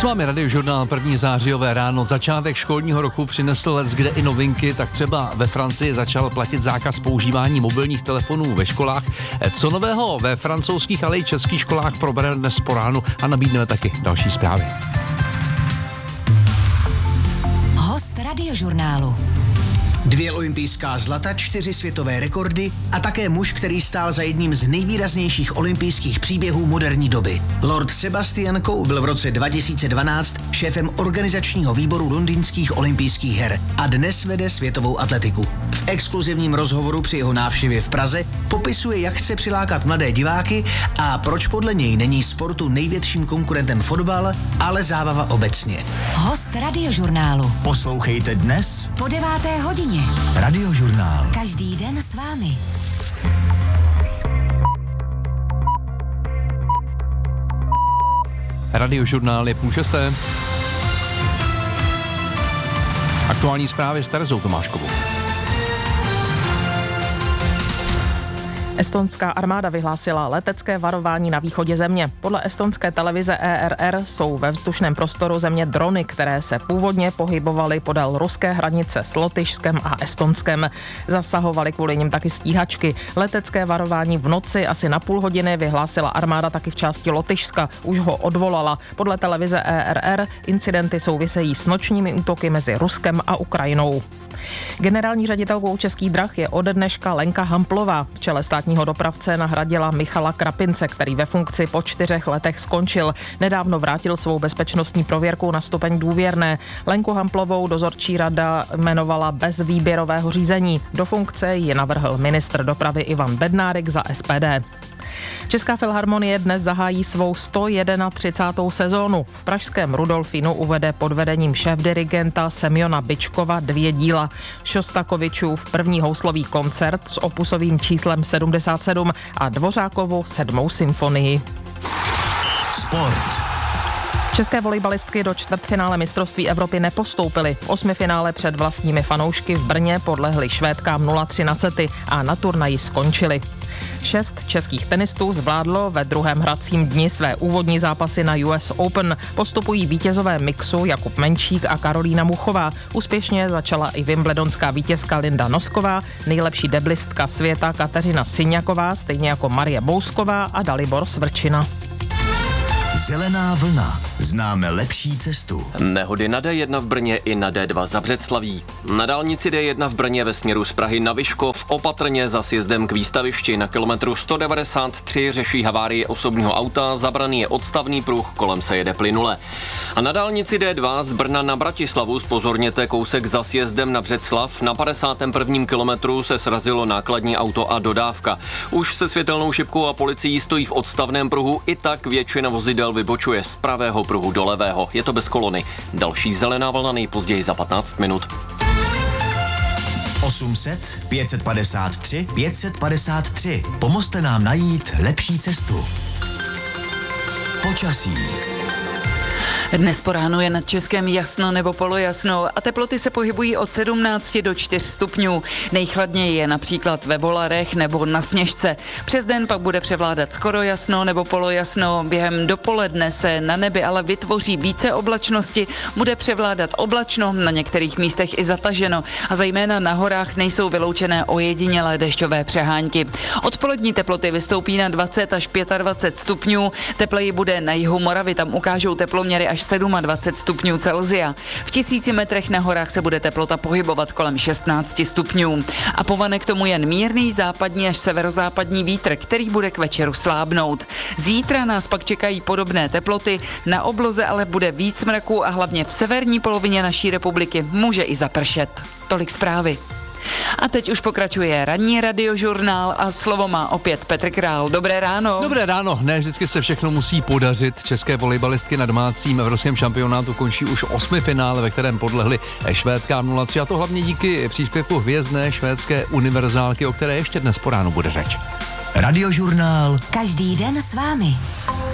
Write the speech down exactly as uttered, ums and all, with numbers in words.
S vámi Radiožurnál první zářijové ráno. Začátek školního roku přinesl leckde i novinky, tak třeba ve Francii začal platit zákaz používání mobilních telefonů ve školách. Co nového ve francouzských, ale i českých školách probereme dnes po ránu a nabídneme taky další zprávy. Host Radiožurnálu. Dvě olympijská zlata, čtyři světové rekordy a také muž, který stál za jedním z nejvýraznějších olympijských příběhů moderní doby. Lord Sebastian Coe byl v roce dva tisíce dvanáct šéfem organizačního výboru londýnských olympijských her a dnes vede světovou atletiku. V exkluzivním rozhovoru při jeho návštěvě v Praze popisuje, jak chce přilákat mladé diváky a proč podle něj není sportu největším konkurentem fotbal, ale zábava obecně. Host Radiožurnálu. Poslouchejte dnes Po deváté hodině. Radiožurnál. Každý den s vámi. Radiožurnál je půl šesté. Aktuální zprávy s Terezou Tomáškovou. Estonská armáda vyhlásila letecké varování na východě země. Podle estonské televize E R R jsou ve vzdušném prostoru země drony, které se původně pohybovaly podél ruské hranice s Lotyšskem a Estonskem. Zasahovaly kvůli nim taky stíhačky. Letecké varování v noci asi na půl hodiny vyhlásila armáda taky v části Lotyšska. Už ho odvolala. Podle televize E R R incidenty souvisejí s nočními útoky mezi Ruskem a Ukrajinou. Generální ředitelkou Českých drah je ode dneška Lenka Hamplová. V čele státního dopravce nahradila Michala Krapince, který ve funkci po čtyřech letech skončil. Nedávno vrátil svou bezpečnostní prověrku na stupeň důvěrné. Lenku Hamplovou dozorčí rada jmenovala bez výběrového řízení. Do funkce ji navrhl ministr dopravy Ivan Bednárik za S P D. Česká filharmonie dnes zahájí svou sto třicátou sezónu. V pražském Rudolfínu uvede pod vedením šéfdirigenta Semjona Byčkova dvě díla. Šostakovičův první houslový koncert s opusovým číslem sedmdesát sedm a Dvořákovu sedmou symfonii. Sport. České volejbalistky do čtvrtfinále mistrovství Evropy nepostoupily. V osmifinále před vlastními fanoušky v Brně podlehly Švédkám nula tři na sety a na turnaji skončily. Šest českých tenistů zvládlo ve druhém hracím dni své úvodní zápasy na U S Open. Postupují vítězové mixu Jakub Menšík a Karolína Muchová. Úspěšně začala i wimbledonská vítězka Linda Nosková, nejlepší deblistka světa Kateřina Syňaková, stejně jako Marie Bousková a Dalibor Svrčina. Zelená vlna. Známe lepší cestu. Nehody na D jedna v Brně i na D dva za Břeclaví. Na dálnici D jedna v Brně ve směru z Prahy na Vyškov opatrně za sjezdem k výstavišti na kilometru sto devadesát tři řeší havárii osobního auta, zabraný je odstavný pruh, kolem se jede plynule. A na dálnici D dva z Brna na Bratislavu zpozorněte kousek za sjezdem na Břeclav. Na padesátém prvním kilometru se srazilo nákladní auto a dodávka. Už se světelnou šipkou a policií stojí v odstavném pruhu, i tak většina vozidel vybočuje z pravého pruhu do levého. Je to bez kolony. Další zelená vlna nejpozději za patnáct minut. osm set, pět set padesát tři, pět set padesát tři. Pomozte nám najít lepší cestu. Počasí. Dnes po ránu je nad Českem jasno nebo polojasno a teploty se pohybují od sedmnáct do čtyř stupňů. Nejchladněji je například ve Volarech nebo na Sněžce. Přes den pak bude převládat skoro jasno nebo polojasno. Během dopoledne se na nebi ale vytvoří více oblačnosti, bude převládat oblačno, na některých místech i zataženo a zejména na horách nejsou vyloučené ojedinělé dešťové přehánky. Odpolední teploty vystoupí na dvacet až dvacet pět stupňů, tepleji bude na jihu Moravy, tam ukážou teploměry až dvacet sedm stupňů Celsia. V tisíci metrech na horách se bude teplota pohybovat kolem šestnáct stupňů. A povane k tomu jen mírný západní až severozápadní vítr, který bude k večeru slábnout. Zítra nás pak čekají podobné teploty, na obloze ale bude víc mraků a hlavně v severní polovině naší republiky může i zapršet. Tolik zprávy. A teď už pokračuje ranní Radiožurnál a slovo má opět Petr Král. Dobré ráno. Dobré ráno. Ne vždycky se všechno musí podařit. České volejbalistky na domácím evropském šampionátu končí už osmifinále, ve kterém podlehly Švédkám nula tři, a to hlavně díky příspěvku hvězdné švédské univerzálky, o které ještě dnes po ránu bude řeč. Radiožurnál. Každý den s vámi.